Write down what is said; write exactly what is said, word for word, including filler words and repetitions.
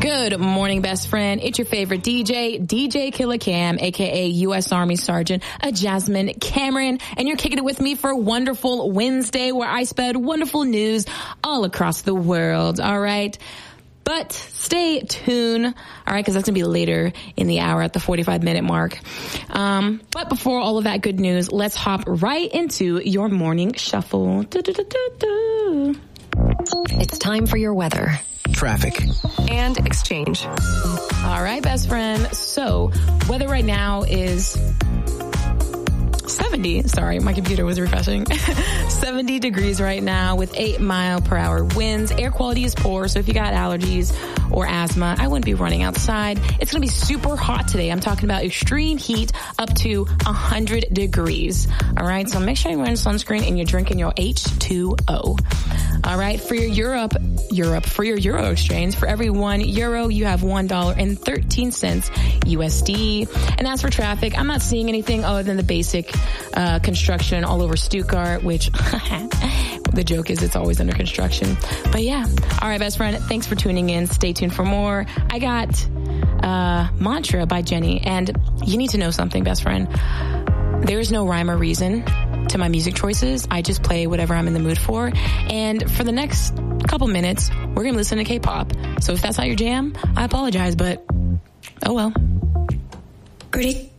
Good morning, best friend. It's your favorite D J, D J Killer Cam, aka U S Army Sergeant uh, Jasmine Cameron, and you're kicking it with me for a wonderful Wednesday where I spread wonderful news all across the world. All right. But stay tuned, all right, because that's going to be later in the hour at the forty-five minute mark. Um, but before all of that good news, let's hop right into your morning shuffle. Do-do-do-do-do. It's time for your weather, traffic, and exchange. All right, best friend. So, weather right now is seventy. Sorry, my computer was refreshing. seventy degrees right now with eight mile per hour winds. Air quality is poor, so if you got allergies or asthma, I wouldn't be running outside. It's going to be super hot today. I'm talking about extreme heat up to one hundred degrees. All right, so make sure you're wearing sunscreen and you're drinking your H two O. All right, for your Europe, Europe, for your Euro exchange, for every one euro, you have one dollar and thirteen cents U S D. And as for traffic, I'm not seeing anything other than the basic uh, construction all over Stuttgart, which the joke is it's always under construction. But yeah. All right, best friend, thanks for tuning in. Stay tuned for more. I got uh, Mantra by Jenny, and you need to know something, best friend. There is no rhyme or reason to my music choices. I just play whatever I'm in the mood for. And for the next couple minutes, we're going to listen to K-pop. So if that's not your jam, I apologize, but oh well. Pretty